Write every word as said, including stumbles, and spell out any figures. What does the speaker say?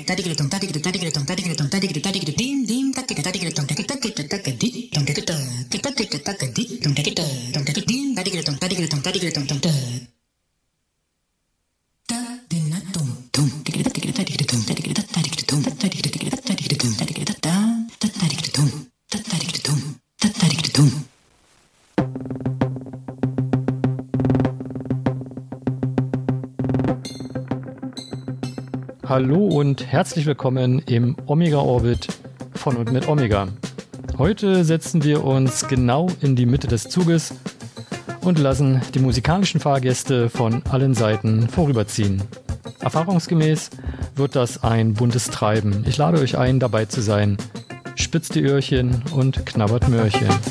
Hallo und herzlich willkommen im Omega Orbit von und mit Omega. Heute setzen wir uns genau in die Mitte des Zuges und lassen die musikalischen Fahrgäste von allen Seiten vorüberziehen. Erfahrungsgemäß wird das ein buntes Treiben. Ich lade euch ein, dabei zu sein. Spitzt die Öhrchen und knabbert Möhrchen.